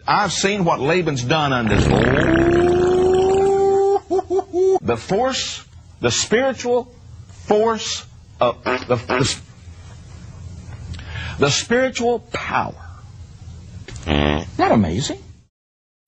I've seen what Laban's done unto this. The force, the spiritual force of the spiritual power. Isn't that amazing?